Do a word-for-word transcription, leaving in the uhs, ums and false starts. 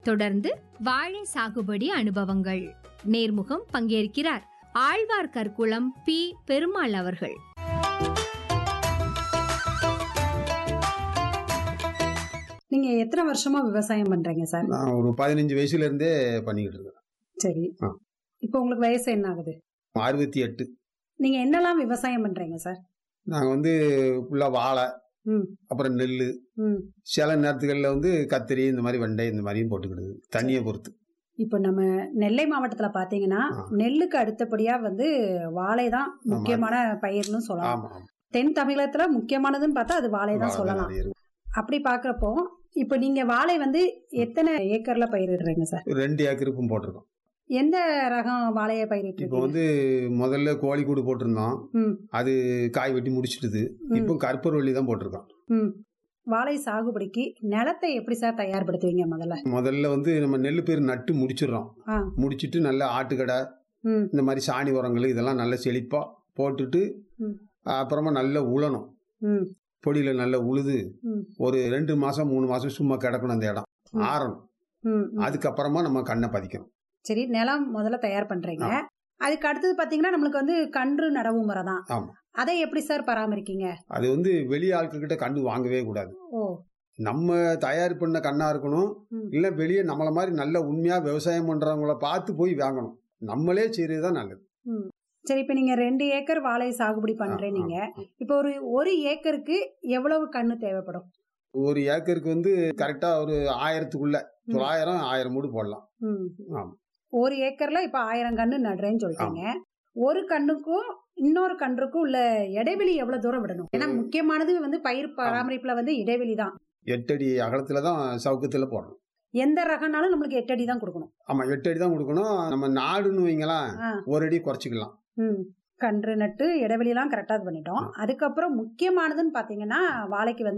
தொடர்ந்து வாழை சாகுபடி அனுபவங்கள். நேர்முகம் பங்கேற்கிறார் ஆழ்வார்கற்குளம் பி பெருமாள் அவர்கள். நீங்க எத்தனை வருஷமா விவசாயம் பண்றீங்க சார்? நான் ஒரு பதினஞ்சு வயசுல இருந்தே பண்ணிக்கிட்டு இருக்கேன். சரி, இப்போ உங்களுக்கு வயசு என்ன ஆகுது? அறுபத்தி எட்டு. நீங்க என்னெல்லாம் விவசாயம் பண்றீங்க சார்? நாங்க வந்து ஃபுல்லா வாழை, அப்புறம் நெல், சில நேரத்துகள்ல வந்து கத்திரி, இந்த மாதிரி வெண்டை, இந்த மாதிரியும் போட்டுக்கிடுது தண்ணியை பொறுத்து. இப்போ நம்ம நெல்லை மாவட்டத்துல பாத்தீங்கன்னா நெல்லுக்கு அடுத்தபடியா வந்து வாழை தான் முக்கியமான பயிர்னு சொல்லலாம். தென் தமிழகத்துல முக்கியமானதுன்னு பார்த்தா அது வாழை தான் சொல்லலாம். அப்படி பாக்குறப்போ இப்ப நீங்க வாழை வந்து எத்தனை ஏக்கர்ல பயிரிடுறீங்க சார்? ரெண்டு ஏக்கருக்கும் போட்டிருக்கோம். எந்த ரகம் வாழையை பயிரிட்டு? இப்போ வந்து முதல்ல கோழி கூடு போட்டிருந்தோம், அது காய் வெட்டி முடிச்சிட்டுது. இப்போ கற்பூரவள்ளி தான் போட்டிருக்கோம். வாழை சாகுபடிக்கு நிலத்தை எப்படி சார் தயார்படுத்துவீங்க? முதல்ல முதல்ல வந்து நம்ம நெல் பேர் நட்டு முடிச்சிடறோம். முடிச்சிட்டு நல்ல ஆட்டுக்கடை, இந்த மாதிரி சாணி உரங்கள் இதெல்லாம் நல்ல செழிப்பா போட்டுட்டு அப்புறமா நல்ல உழணும். பொடியில நல்லா உழுது ஒரு ரெண்டு மாசம் மூணு மாசம் சும்மா கிடக்கணும், அந்த இடம் ஆறணும். அதுக்கப்புறமா நம்ம கண்ணை பதிக்கணும். சரி, நிலம் முதல்ல தயார் பண்றீங்க. அதுக்கு அடுத்தது பாத்தீங்கன்னா நம்மளுக்கு வந்து கன்று நடவு முறை தான். அதை எப்படி சார் பராமரிக்கீங்க? அது வந்து வெளி ஆட்கிட்ட கன்று வாங்கவே கூடாது. நம்ம தயார் பண்ண கண்ணா இருக்கணும். இல்ல வெளியே நம்மள மாதிரி நல்ல உண்மையா விவசாயம் பண்றவங்கள பார்த்து போய் வாங்கணும். நம்மளே செய்யறதுதான் நல்லது. சரி, இப்ப நீங்க ரெண்டு ஏக்கர் வாழை சாகுபடி பண்றீங்க. இப்ப ஒரு ஒரு ஏக்கருக்கு எவ்வளவு கண்ணு தேவைப்படும்? ஒரு ஏக்கருக்கு வந்து கரெக்டா ஒரு ஆயிரத்துக்குள்ள தொள்ளாயிரம் ஆயிரம் மூடு போடலாம். ஒரு ஏக்கர்ல இப்ப ஆயிரம் கண்ணு நடுறேன்னு சொல்றீங்க. ஒரு கண்ணுக்கும் இன்னொரு கன்றுக்கும் உள்ள இடைவெளி எவ்வளவு தூரம் விடணும்? ஏன்னா முக்கியமானது வந்து பயிர் பராமரிப்புல வந்து இடைவெளி தான். எட்டு அடி அகலத்துலதான் சவுக்கத்துல போடணும். எந்த ரகம்னாலும் நம்மளுக்கு எட்டு அடி தான் கொடுக்கணும். ஆமா, எட்டு அடி தான் கொடுக்கணும். நம்ம நாடுன்னு வைங்களா, ஒரு அடி குறைச்சிக்கலாம். கன்று நட்டு இடைவெளி எல்லாம் கரெக்டா பண்ணிட்டோம். அதுக்கப்புறம் முக்கியமானதுன்னு பாத்தீங்கன்னா வாழைக்கு வந்து